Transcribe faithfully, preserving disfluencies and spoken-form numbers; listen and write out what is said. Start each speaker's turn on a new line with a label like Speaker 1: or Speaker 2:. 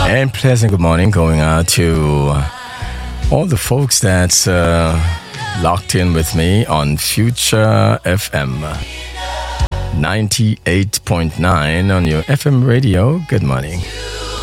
Speaker 1: And pleasant good morning going out to all the folks that's uh, locked in with me on Future F M ninety-eight point nine on your F M radio. Good morning.